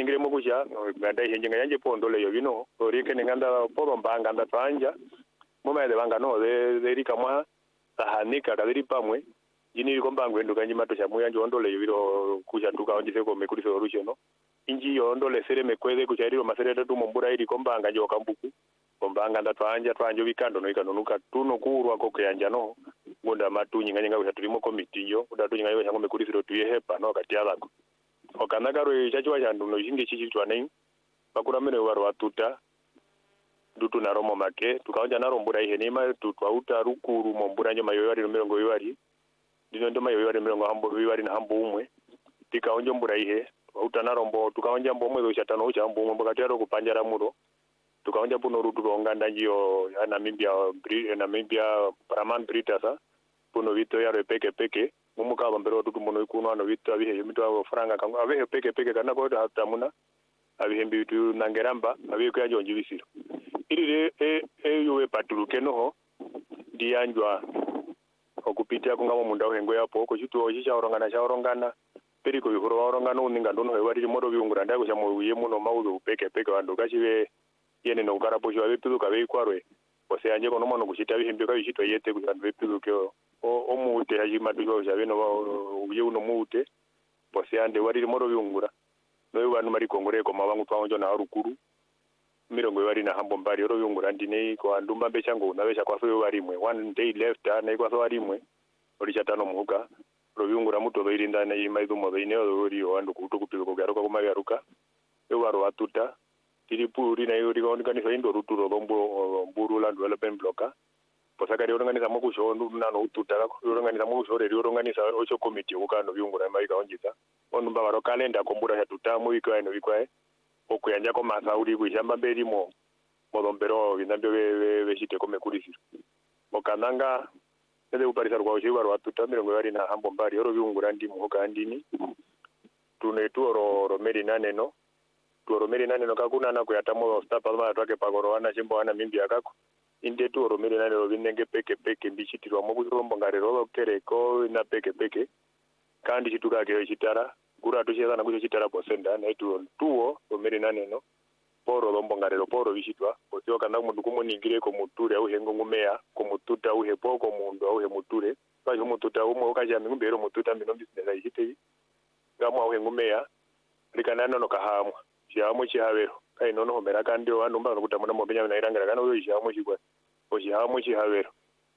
ingire mokusha nganda henjenga yanje pondole yo bino orike nganda podo mbanga nda twanja moma de banga no de rika mwa tahanika kadiri pamwe jini ko mbangwe ndo kanyi matosha muyanje ondole yo biro kusha tuka onjise ko mekuri solution no inji yo ondole sere mekweze kuchairiro masere tatu mombura iri ko mbanga jo kambuku kombanga nda twanja bikando no ikanonuka tuno kurwa ko kuyanja no ngunda matunyi nganya nga turimo komiti yo udatunyi ngayo chango mekuri siro tuye hepa no kati yalako okanagaro chachiwa chandu no jinge chichitwa nei bakura mene waro watuta dutu na romo make tukaonja na rombura ihe nema tutwauta rukuru mombura nyo mayo yari mirongo yari dino ndo mayo yari mirongo hambo yari na hambo umwe tikaonja mbura ihe uta na rombo tukaonja mbomwe zo chatano ucha mbomwe mbakati yaro kupanjara muro tukaonja puno rutu ronganda njiyo Namibia Paraman Britasa puno vito yaro peke mumuka bambero tutu mono ikuno ano vito abihe yimito franga kango abihe peke kana ko hatamuna abihe mbitu nangeramba abihe ko yanjo njibisiro iri yuwe patuluke noho diyanjwa okupitia kungamo munda hengo yapo ko chituo chichaorongana periko bihoro orongana uninga ndono wari modo biungura ndako cha muye muno mauzo peke wando kachibe yene no karapo abe piluka be kwarwe ose anje kono mono kuchita bihembeka bichito yete kusandu be piluke omute haji madujo jabe no uye uno mute ose ande wari modo biungura no bantu mari kongore ko mabangu twaonjo na rukuru mirongo yari na hambo mbari oro biungura ndine ko andumba be chango na besha kwaso yari mwe one day left na kwaso ari mwe ori chatano muhuka ro biungura muto birinda na imaidu mo bine ori wandu kutukupigo ko garuka ko magaruka waro watuta tilipuri na yori ko organiza indo ruturo bombo burula development bloka posakari organiza mo kusho nano ututa ko organiza mo kusho re organiza ocho committee ukano biungura mai kaonjisa onu baro kalenda kombura ya tutamu ikaino ikwae okuyanja ko masauri kuishamba berimo modombero binambyo beshite ko mekurisiro mokananga ede uparisa kwa uchi baro watuta mirongo yari na hambo mbari oro biungura ndi muhoka ndini tunetu oro meri nane no tuoromeri nane no kakuna na kuyatamo stapa ma twake pagoro wana chimbo ana mimbi akako inde tuoromeri nane ro binenge peke mbichitirwa mo kuzombo ngarero kereko na peke kandi chituka ke chitara gura tucheza na kucho chitara posenda na tuo romeri nane no poro lombo ngarero poro bichitwa posio kana mundu kumoningire ko muture au hengo ngumea ko mututa au hepo ko mundu au he muture bajo mututa umo kaja mbero mututa mino business ayitei gamo au hengo mea likanano no kahamwa chiamo chihavero kai nono homera kandi wanumba nokutamuna mobenya na irangara kana uyo chiamo chikwa chiamo chihavero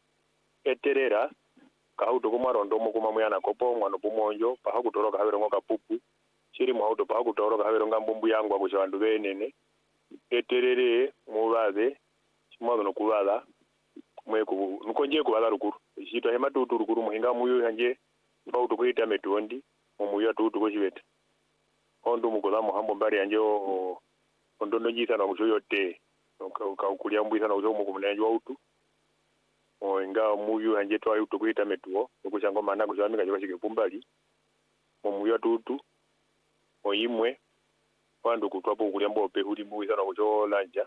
eterera kauto kumarondo mukuma muyana kopo mwana pumonjo paha kutoroka havero ngoka pupu chiri mwauto paha kutoroka havero ngambumbu yangu akucha vandu benene eterere mubaze chimwazo nokubala mweku nukonje kubala rukuru chito hema tutu rukuru muhinga muyo hanje pauto kuita metondi mumuyo tutu ko chibeta ondo mukola muhambo mbari yanje ondondo jisa na kuyote kaukulia mbisa na uzo mukumunanje wautu inga muyu hanje twa utu kuita metuo okuchango mana kuzamika chwa chike pumbali mumuyo tutu oyimwe wandu kutwapo kulia mbope huli mbisa na kucho lanja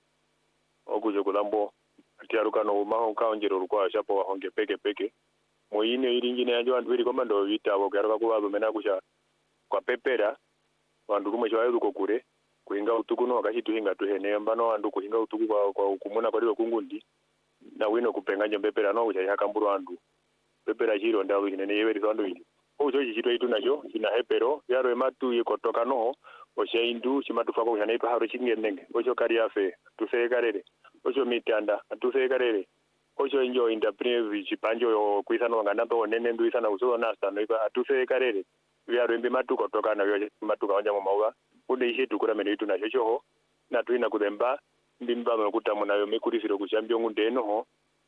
okujo kulambo atiaruka no maho kaonjero rukwa shapo wahonge peke moyine iringine yanje wandu biri komando vitabo garuka kubazo mena kusha kwa pepera wandu rumwe chwa yuko kure kuinga utuku no akachitu hinga tuhene mbano wandu kuhinga utuku kwa kumuna kwa kungundi na wino kupenganya mbepera no kucha yakamburu wandu pepera chiro ndawo hinene yeberi wandu hili ocho chichito itu nacho kina hepero yaro ematu yikotoka no osha indu chimatufa ko chana ipa haro chingenenge ocho kari afe tusekarere ocho mitanda tusekarere ocho injo interpret chipanjo yo kuisana wangana to nene ndu isana uso na sta no ipa tusekarere yaro embe matuko toka na yo matuka wanja mu mauga ude ishe tukura mene itu nacho choho na tuina kudemba mbimba nokuta nayo mekurisiro kuchambyo ngunde no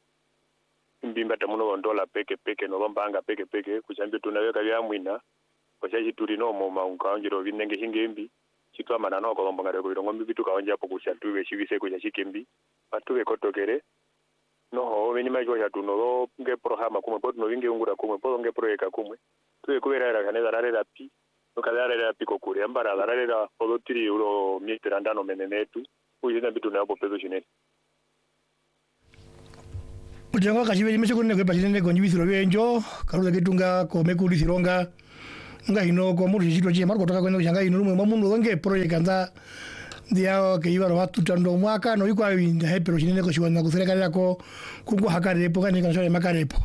mbimba tamuno ndola peke no lombanga peke kuchambyo tunaweka bya mwina kwachaji turi no mo maunkaonjero binenge hingembi chitwa manano ko lombanga reko birongo mbitu kaonja po kuchatuwe chibise kucha chikembi patuwe kotokere no ho beni majo ya tuno nge programa kumwe po no binge ngura kumwe po nge proeka kumwe tuwe kubera kaneza rarera pi nokadara pi kokure ambara rarera podotiri uro mieterandano menenetu uyina bitu na bo pezo chinene Utengo kachibe chimeche kunene kwe pachinene konjibisiro benjo karuza kitunga ko mekuli sironga nga ino ko muri jito je marko taka kwenda kushanga ino mwe mamuno wange project anda dia ke iba ro atutando mwaka no ikwa inda hepero chinene ko shiwana kuserikali yako kungu hakarepo kani kana shole makarepo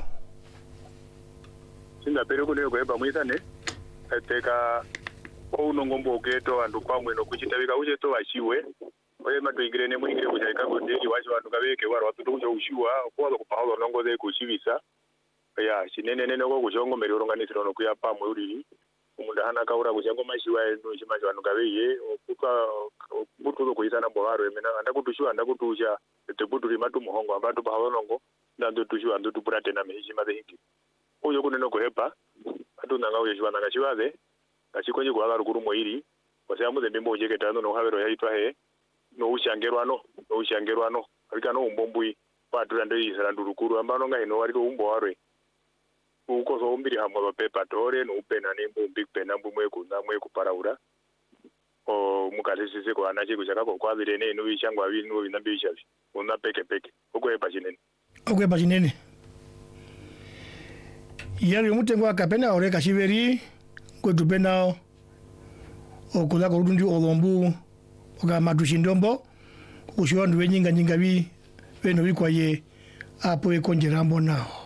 sinda pero ko ne ko eba mwitane ateka uno ngombo geto andu kwamwe no kuchitabika uje to washiwe oye matuingire ne mwingire kujaika kodeli wacho andu kabeke waro watuto kuja ushiwa kwa ko paulo nongo de kushibisa ya chinene nene ko kujongo meri oronganisiro no kuya pamwe uri umuntu hana kaura kujango mashiwa no chimacho andu kabeye okuka butuzo kuisana bwaro emena ndakutushwa ndakutusha tebuturi matu muhongo abantu paulo nongo ndando tushwa ndo tupurate na mehishima de hiki uyo kuneno ko hepa atunda ngawe shwa nanga chiwaze kachikonye kwa ruguru moiri wasyamu zembe moje ketano no havero yaitwa he no ushangerwano arika no umbombui patula ndo isara ndurukuru ambano nga ino warito umbo warwe uko so umbiri hamwe ba pepa tore no upena ne big pena mbumwe kuna mwe kuparaura o mukalisise ko anache kuchaka ko kwabire ne no ishangwa abiri no binambi bishabi una peke uko epa chinene yari mutengo akapena ore kashiveri kutupena okula ko rundi olombu oga madushindombo kushiwandu wenyinga bi beno bikwaye apo ekonjerambo nao